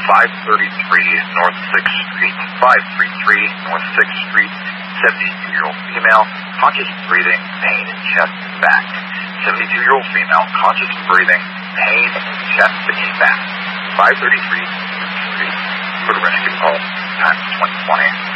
533 North 6th Street, 533 North 6th Street, 72-year-old female, conscious and breathing, pain in chest and back. 72-year-old female, conscious and breathing, pain in chest and back. 533 North Street, for the rescue call, time 2020.